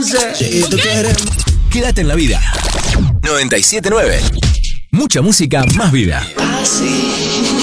Si tú quieres. Quédate en la vida. 97.9. Mucha música, más vida. Así.